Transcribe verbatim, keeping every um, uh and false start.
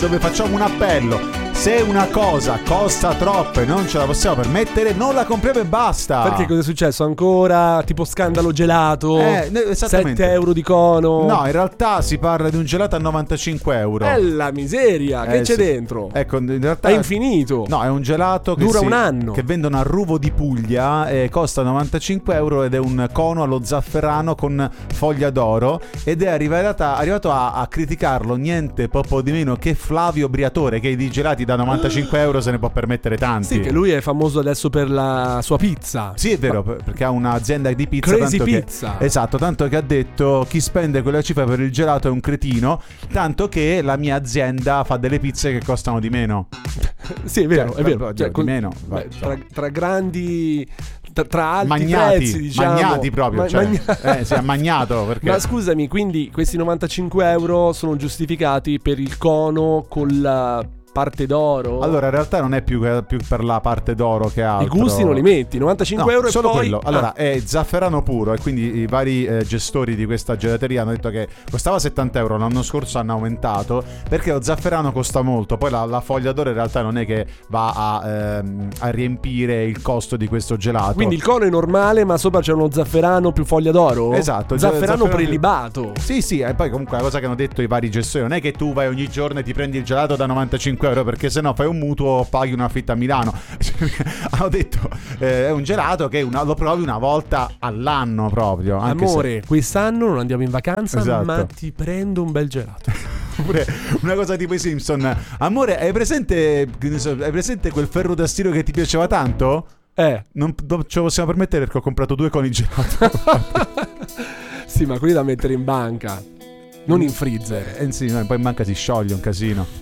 dove facciamo un appello. Se una cosa costa troppo e non ce la possiamo permettere, non la compriamo e basta. Perché cosa è successo? Ancora tipo scandalo gelato? Eh, esattamente. sette euro di cono? No, in realtà si parla di un gelato a novantacinque euro. È la miseria, che Eh, c'è sì. dentro? Ecco, in realtà È infinito. No, è un gelato che dura si- un anno. che vendono a Ruvo di Puglia e costa novantacinque euro ed è un cono allo zafferano con foglia d'oro ed è arrivata, arrivato a, a criticarlo niente poco di meno che Flavio Briatore, che di gelati da novantacinque euro se ne può permettere tanti. Sì, che lui è famoso adesso per la sua pizza. Sì, è vero, perché ha un'azienda di pizza. Crazy tanto Pizza. Che, esatto, tanto che ha detto chi spende quella cifra per il gelato è un cretino, tanto che la mia azienda fa delle pizze che costano di meno. Sì, è vero, Cioè, è vero. vabbè, Cioè, di con- meno, beh, vai, tra, tra grandi tra, tra alti Magnati, prezzi, diciamo. magnati proprio, Ma- cioè, magna- eh, si è magnato perché... Ma scusami, quindi questi novantacinque euro sono giustificati per il cono con la parte d'oro? Allora, in realtà non è più, più per la parte d'oro che altro. i gusti non li metti, novantacinque No, euro e solo poi quello. Allora, ah, è zafferano puro e quindi i vari eh, gestori di questa gelateria hanno detto che costava settanta euro, l'anno scorso hanno aumentato perché lo zafferano costa molto, poi la, la foglia d'oro in realtà non è che va a, ehm, a riempire il costo di questo gelato. quindi il cono è normale, ma sopra c'è uno zafferano più foglia d'oro? Esatto, Zafferano, zafferano più- prelibato. Sì, sì, e poi comunque la cosa che hanno detto i vari gestori non è che tu vai ogni giorno e ti prendi il gelato da novantacinque euro, perché sennò fai un mutuo, paghi una affitta a Milano. Hanno detto eh, è un gelato che una, lo provi una volta all'anno proprio. Anche Amore, quest'anno non andiamo in vacanza, Esatto. ma ti prendo un bel gelato. se... Oppure una cosa tipo i Simpson. Amore, hai presente, che ne so, hai presente quel ferro da stiro che ti piaceva tanto? Eh, Non, non ce lo possiamo permettere perché ho comprato due con il gelato. sì, ma quelli da mettere in banca, non in freezer. Eh sì, no, poi in banca si scioglie, un casino.